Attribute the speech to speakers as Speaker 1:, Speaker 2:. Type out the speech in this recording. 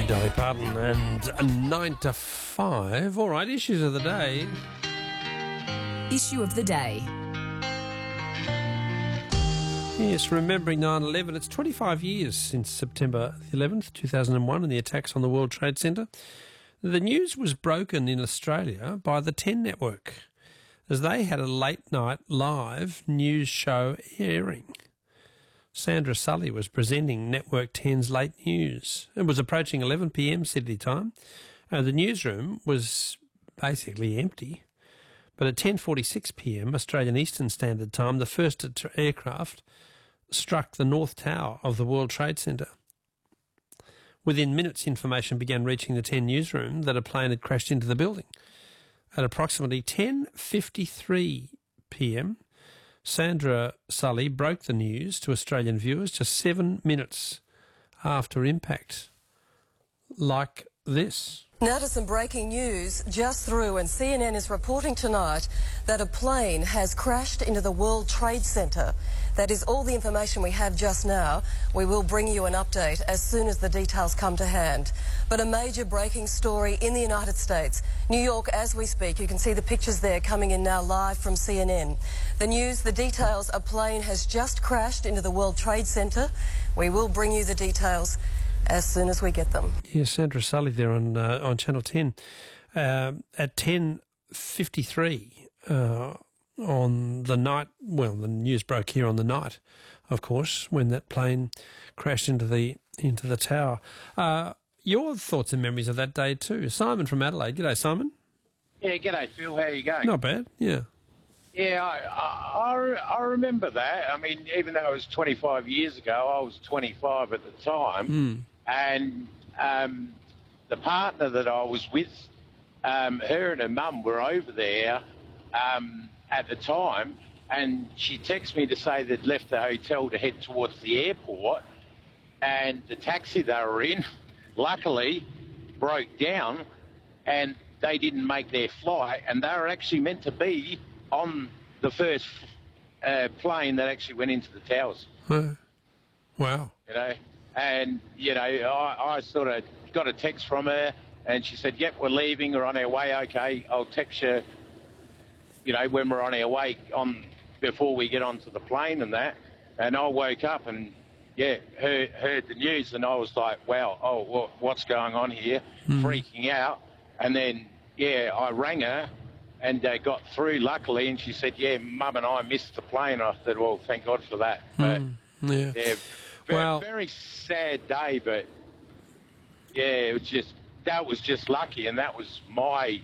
Speaker 1: Dolly Parton and 9 to 5. All right, issues of the day.
Speaker 2: Issue of the day.
Speaker 1: Yes, remembering 9/11. It's 25 years since September 11th, 2001 and the attacks on the World Trade Center. The news was broken in Australia by the 10 Network as they had a late-night live news show airing. Sandra Sully was presenting Network 10's Late News. It was approaching 11 p.m. Sydney time. The newsroom was basically empty. But at 10:46 p.m. Australian Eastern Standard Time, the first aircraft struck the North Tower of the World Trade Center. Within minutes, information began reaching the 10 newsroom that a plane had crashed into the building. At approximately 10:53 p.m, Sandra Sully broke the news to Australian viewers just 7 minutes after impact. Like this.
Speaker 3: Now to some breaking news just through, and CNN is reporting tonight that a plane has crashed into the World Trade Center. That is all the information we have just now. We will bring you an update as soon as the details come to hand. But a major breaking story in the United States. New York, as we speak, you can see the pictures there coming in now live from CNN. The news, the details, a plane has just crashed into the World Trade Center. We will bring you the details as soon as we get them.
Speaker 1: Yes, Sandra Sully there on Channel 10. At 10:53 on the night, well, the news broke here on the night, of course, when that plane crashed into the tower. Your thoughts and memories of that day too. Simon from Adelaide. G'day, Simon.
Speaker 4: Yeah, g'day, Phil. How you going?
Speaker 1: Not bad, yeah.
Speaker 4: Yeah, I remember that. I mean, even though it was 25 years ago, I was 25 at the time. And the partner that I was with, her and her mum were over there at the time, and she texted me to say they'd left the hotel to head towards the airport, and the taxi they were in, luckily, broke down, and they didn't make their flight, and they were actually meant to be on the first plane that actually went into the towers.
Speaker 1: Wow.
Speaker 4: You know, and, you know, I sort of got a text from her, and she said, yep, we're leaving, we're on our way, okay, I'll text you, you know, when we're on our way before we get onto the plane and that. And I woke up and, yeah, heard the news, and I was like, wow, what's going on here? Freaking out. And then, yeah, I rang her and got through, luckily, and she said, yeah, Mum and I missed the plane. I said, well, thank God for that. But, yeah, very sad day, but, yeah, that was just lucky, and that was my